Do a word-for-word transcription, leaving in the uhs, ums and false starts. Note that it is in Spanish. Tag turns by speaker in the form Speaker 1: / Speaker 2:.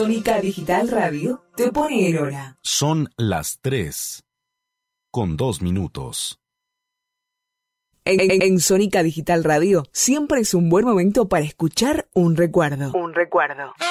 Speaker 1: Sónica Digital Radio te pone en hora.
Speaker 2: Son las tres, con dos minutos.
Speaker 1: En, en, en Sónica Digital Radio siempre es un buen momento para escuchar un recuerdo. Un recuerdo.